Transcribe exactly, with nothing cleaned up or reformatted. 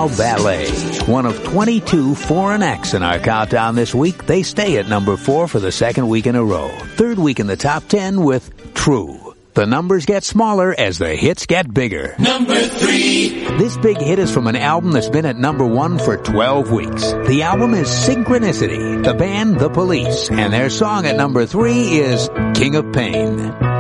Now Ballet, one of twenty-two foreign acts in our countdown this week. They stay at number four for the second week in a row. Third week in the top ten with True. The numbers get smaller as the hits get bigger. Number three. This big hit is from an album that's been at number one for twelve weeks. The album is Synchronicity, the band The Police, and their song at number three is King of Pain.